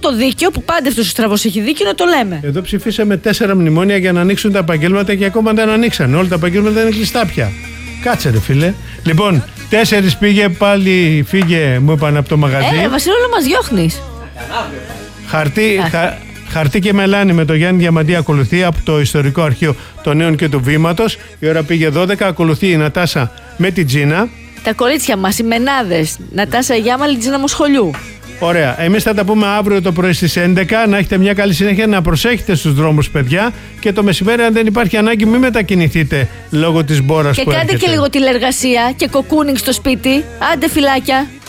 το δίκαιο, που πάντα αυτός ο στραβός έχει δίκιο, να το λέμε. Εδώ ψηφίσαμε 4 μνημόνια για να ανοίξουν τα επαγγέλματα και ακόμα δεν ανοίξαν. Όλα τα επαγγέλματα είναι κλειστά πια. Κάτσε ρε φίλε. Λοιπόν, 4 πήγε, πάλι φύγε, μου είπαν από το μαγαζί. Βασίλειο, μας διώχνεις. Χαρτί και μελάνι με το Γιάννη Διαμαντή ακολουθεί από το Ιστορικό Αρχείο των Νέων και του Βήματος. Η ώρα πήγε 12, ακολουθεί η Νατάσα με την Τζίνα. Τα κορίτσια μας, οι μενάδες. Νατάσα Γιάμαλη, Τζίνα Μοσχολιού. Ωραία. Εμείς θα τα πούμε αύριο το πρωί στις 11. Να έχετε μια καλή συνέχεια, να προσέχετε στους δρόμους, παιδιά. Και το μεσημέρι, αν δεν υπάρχει ανάγκη, μην μετακινηθείτε λόγω της μπόρας που έρχεται. Και κάντε και λίγο τηλεργασία και κοκούνινγκ στο σπίτι. Άντε, φυλάκια.